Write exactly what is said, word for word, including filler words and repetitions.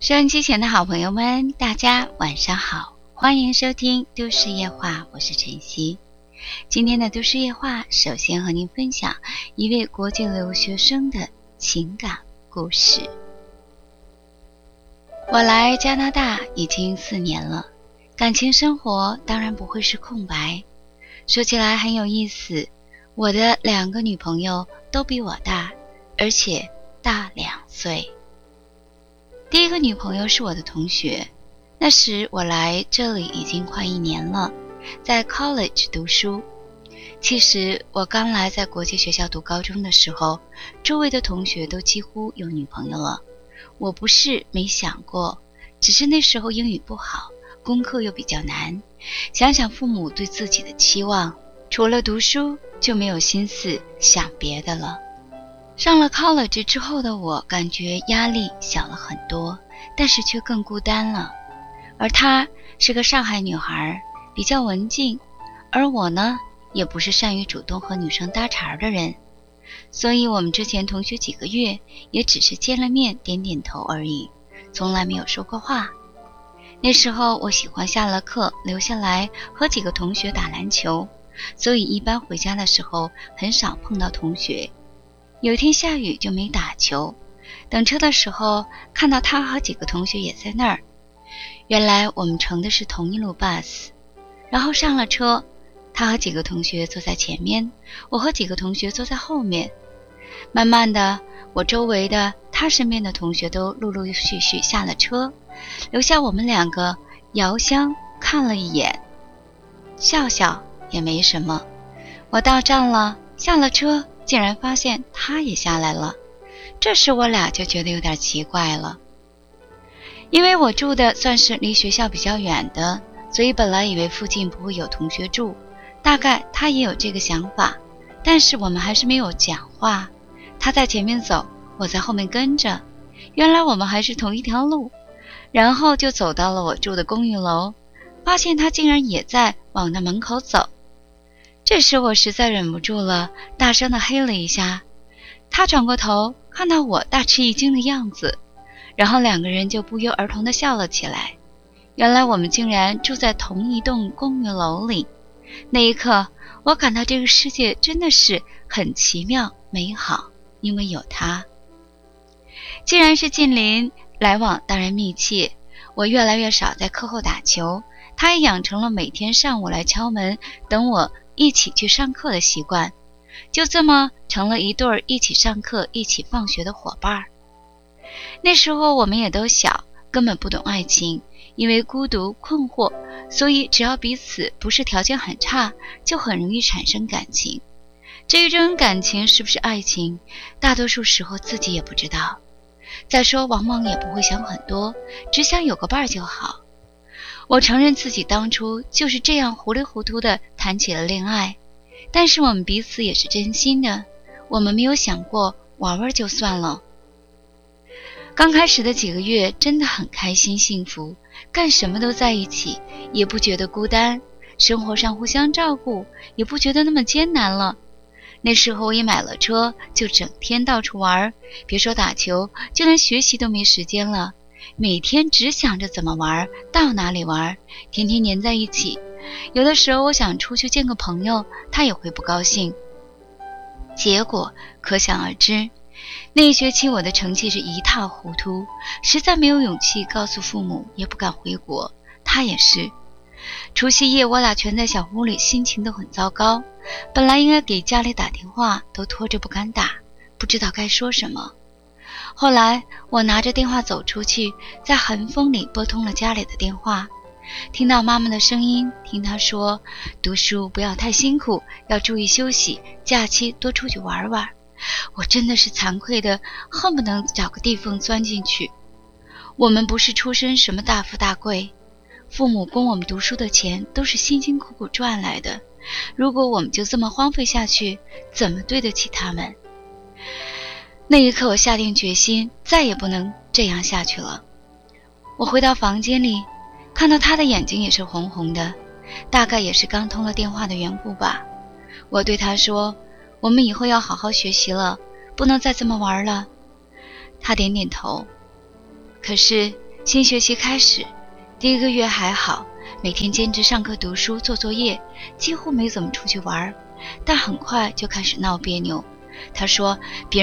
收音机前的好朋友们，大家晚上好，欢迎收听都市夜话，我是晨曦。今天的都市夜话，首先和您分享一位国际留学生的情感故事。我来加拿大已经四年了，感情生活当然不会是空白。说起来很有意思，我的两个女朋友都比我大，而且大两岁。第一个女朋友是我的同学，那时我来这里已经快一年了，在 college 读书。其实我刚来在国际学校读高中的时候，周围的同学都几乎有女朋友了。我不是没想过，只是那时候英语不好，功课又比较难，想想父母对自己的期望，除了读书就没有心思想别的了。上了 college 之后的我感觉压力小了很多，但是却更孤单了。而她是个上海女孩，比较文静，而我呢也不是善于主动和女生搭茬的人，所以我们之前同学几个月也只是见了面点点头而已，从来没有说过话。那时候我喜欢下了课留下来和几个同学打篮球，所以一般回家的时候很少碰到同学。有一天下雨就没打球，等车的时候看到他和几个同学也在那儿。原来我们乘的是同一路 bus， 然后上了车，他和几个同学坐在前面，我和几个同学坐在后面。慢慢的，我周围的他身边的同学都陆陆续续下了车，留下我们两个遥相看了一眼，笑笑也没什么。我到站了，下了车，竟然发现他也下来了，这时我俩就觉得有点奇怪了。因为我住的算是离学校比较远的，所以本来以为附近不会有同学住，大概他也有这个想法，但是我们还是没有讲话。他在前面走，我在后面跟着，原来我们还是同一条路。然后就走到了我住的公寓楼，发现他竟然也在往那门口走。这时我实在忍不住了，大声地嘿了一下。他转过头看到我大吃一惊的样子，然后两个人就不约而同地笑了起来。原来我们竟然住在同一栋公寓楼里。那一刻我感到这个世界真的是很奇妙美好，因为有他。既然是近邻，来往当然密切。我越来越少在课后打球，他也养成了每天上午来敲门等我一起去上课的习惯，就这么成了一对一起上课一起放学的伙伴。那时候我们也都小，根本不懂爱情，因为孤独困惑，所以只要彼此不是条件很差，就很容易产生感情。至于这种感情是不是爱情，大多数时候自己也不知道。再说往往也不会想很多，只想有个伴就好。我承认自己当初就是这样糊里糊涂地谈起了恋爱，但是我们彼此也是真心的，我们没有想过玩玩就算了。刚开始的几个月真的很开心幸福，干什么都在一起，也不觉得孤单，生活上互相照顾，也不觉得那么艰难了。那时候我也买了车，就整天到处玩，别说打球，就连学习都没时间了。每天只想着怎么玩，到哪里玩，天天黏在一起。有的时候我想出去见个朋友，他也会不高兴。结果可想而知，那一学期我的成绩是一塌糊涂，实在没有勇气告诉父母，也不敢回国。他也是。除夕夜我俩全在小屋里，心情都很糟糕。本来应该给家里打电话，都拖着不敢打，不知道该说什么。后来我拿着电话走出去，在寒风里拨通了家里的电话，听到妈妈的声音，听她说读书不要太辛苦，要注意休息，假期多出去玩玩。我真的是惭愧的恨不能找个地缝钻进去。我们不是出身什么大富大贵，父母供我们读书的钱都是辛辛苦苦赚来的，如果我们就这么荒废下去，怎么对得起他们？那一刻我下定决心，再也不能这样下去了。我回到房间里，看到他的眼睛也是红红的，大概也是刚通了电话的缘故吧。我对他说，我们以后要好好学习了，不能再这么玩了。他点点头。可是新学期开始，第一个月还好，每天坚持上课读书做作业，几乎没怎么出去玩，但很快就开始闹别扭。他说别人